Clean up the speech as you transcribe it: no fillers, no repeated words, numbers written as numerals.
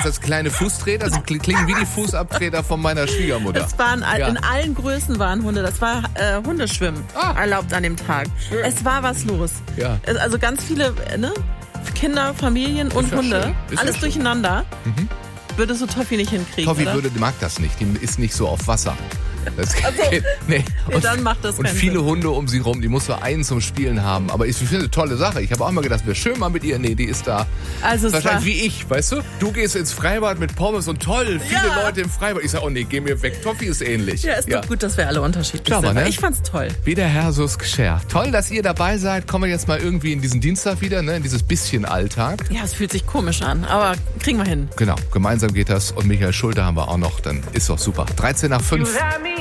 das als kleine Fußtreter? Das klingen wie die Fußabtreter von meiner Schwiegermutter. Das waren in allen Größen waren Hunde. Das war Hundeschwimmen erlaubt an dem Tag. Schön. Es war was los. Ja. Also ganz viele Kinder, Familien und Hunde. Alles durcheinander. Mhm. Würde so Toffi nicht hinkriegen. Toffi mag das nicht. Die ist nicht so auf Wasser. Das geht, nee. Dann macht das keinen Und viele Sinn. Hunde um sie rum, die muss so einen zum Spielen haben. Aber ich finde eine tolle Sache. Ich habe auch immer gedacht, wäre schön mal mit ihr. Nee, die ist da. Also wahrscheinlich wie ich, weißt du? Du gehst ins Freibad mit Pommes und toll, viele Leute im Freibad. Ich sage, oh nee, geh mir weg. Toffi ist ähnlich. Ja, ist doch gut, dass wir alle unterschiedlich Klar, sind. ne? Ich fand's toll. Wie der Herr Gscher. Toll, dass ihr dabei seid. Kommen wir jetzt mal irgendwie in diesen Dienstag wieder, ne? In dieses bisschen Alltag. Ja, es fühlt sich komisch an, aber kriegen wir hin. Genau, gemeinsam geht das. Und Michael Schulte haben wir auch noch. Dann ist doch super. 13 nach 5.